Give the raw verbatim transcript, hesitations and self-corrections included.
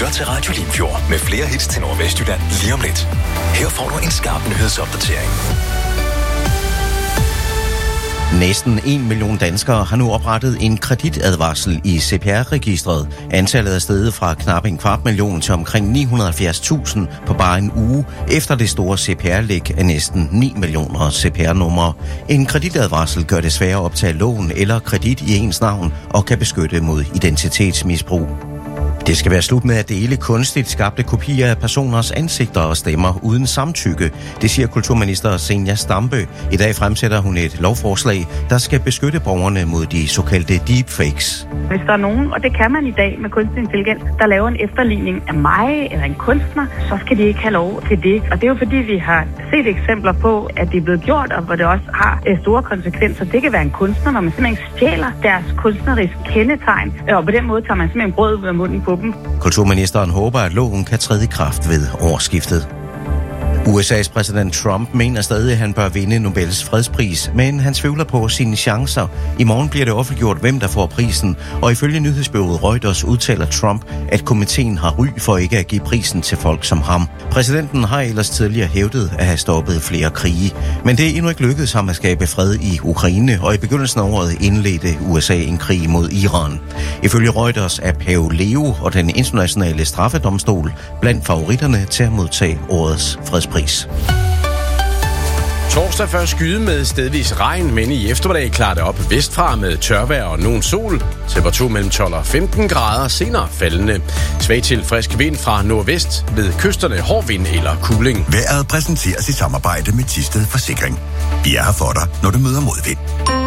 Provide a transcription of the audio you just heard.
lytter til Radio Limfjord med flere hits til Nordvestjylland lige om lidt. Her får du en skarp nyhedsopdatering. Næsten en million danskere har nu oprettet en kreditadvarsel i C P R-registret. Antallet er steget fra knap en kvart million til omkring ni hundrede og halvfjerds tusind på bare en uge, efter det store C P R-læk af næsten ni millioner C P R-numre. En kreditadvarsel gør det sværere at optage lån eller kredit i ens navn og kan beskytte mod identitetsmisbrug. Det skal være slut med at dele kunstigt skabte kopier af personers ansigter og stemmer uden samtykke. Det siger kulturminister Zenia Stampe. I dag fremsætter hun et lovforslag, der skal beskytte borgerne mod de såkaldte deepfakes. Hvis der er nogen, og det kan man i dag med kunstig intelligens, der laver en efterligning af mig eller en kunstner, så skal de ikke have lov til det. Og det er jo fordi, vi har set eksempler på, at det er blevet gjort, og hvor det også har store konsekvenser. Det kan være en kunstner, når man simpelthen stjæler deres kunstneriske kendetegn, og på den måde tager man simpelthen brød ud af munden på dem. Kulturministeren håber, at loven kan træde i kraft ved årsskiftet. U S A's præsident Trump mener stadig, at han bør vinde Nobels fredspris, men han tvivler på sine chancer. I morgen bliver det offentliggjort, hvem der får prisen, og ifølge nyhedsbureauet Reuters udtaler Trump, at komiteen har ry for ikke at give prisen til folk som ham. Præsidenten har ellers tidligere hævdet at have stoppet flere krige, men det er endnu ikke lykkedes ham at skabe fred i Ukraine, og i begyndelsen af året indledte U S A en krig mod Iran. Ifølge Reuters er Pave Leo og den internationale straffedomstol blandt favoritterne til at modtage årets fredspris. Torsdag først skyde med stedvis regn, men i eftermiddag klarer det op vestfra med tørvejr og nogen sol. Temperatur mellem tolv og femten grader, senere faldende. Svag til frisk vind fra nordvest, ved kysterne hård vind eller kuling. Vejret præsenteres i samarbejde med Thisted Forsikring. Vi er her for dig, når du møder modvind.